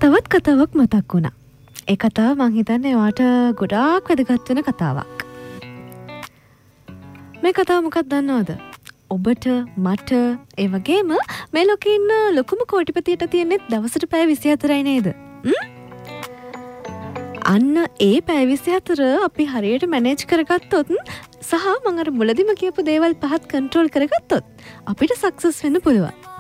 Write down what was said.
තවත් කතාවක් මතක් වුණා. ඒ කතාව මං හිතන්නේ ඔයාට ගොඩාක් වැදගත් වෙන කතාවක්. මේ කතාව මොකක්ද දන්නවද? ඔබට මට ඒ වගේම මේ ලෝකේ ඉන්න ලොකුම කෝටිපතියට තියෙන්නේ දවසට පැය 24යි නේද? අන්න ඒ පැය 24 අපි හරියට මැනේජ් කරගත්තොත් සහ මම අර මුලදිම කියපු දේවල් පහත් කන්ට්‍රෝල් කරගත්තොත් අපිට සක්සස් වෙන්න පුළුවන්.